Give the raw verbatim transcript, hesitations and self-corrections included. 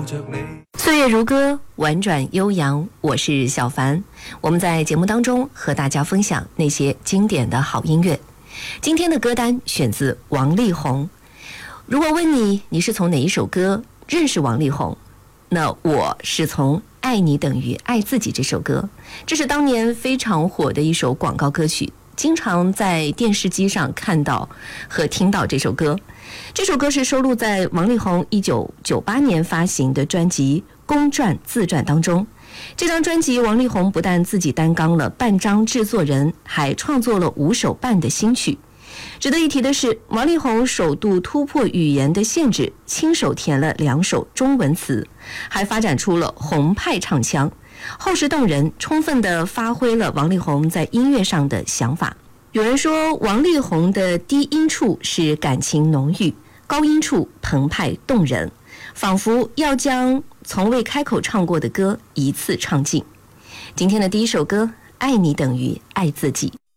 岁月如歌，婉转悠扬，我是小凡。我们在节目当中和大家分享那些经典的好音乐。今天的歌单选自王力宏。如果问你，你是从哪一首歌认识王力宏？那我是从《爱你等于爱自己》这首歌。这是当年非常火的一首广告歌曲，经常在电视机上看到和听到这首歌。这首歌是收录在王力宏一九九八年发行的专辑《公传自传》当中。这张专辑，王力宏不但自己担纲了半张制作人，还创作了五首半的新曲。值得一提的是，王力宏首度突破语言的限制，亲手填了两首中文词，还发展出了宏派唱腔，厚实动人，充分地发挥了王力宏在音乐上的想法。有人说，王力宏的低音处是感情浓郁，高音处澎湃动人，仿佛要将从未开口唱过的歌一次唱尽。今天的第一首歌，《爱你等于爱自己》。